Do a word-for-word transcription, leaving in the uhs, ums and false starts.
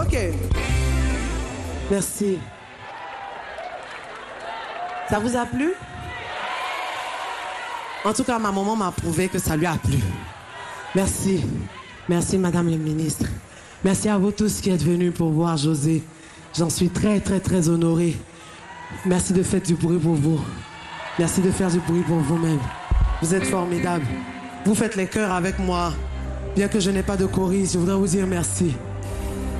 Ok. Merci. Ça vous a plu? En tout cas, ma maman m'a prouvé que ça lui a plu. Merci. Merci, Madame le ministre. Merci à vous tous qui êtes venus pour voir José. J'en suis très, très, très honoré. Merci de faire du bruit pour vous. Merci de faire du bruit pour vous-même. Vous êtes formidables. Vous faites les chœurs avec moi. Bien que je n'ai pas de choriste, je voudrais vous dire merci.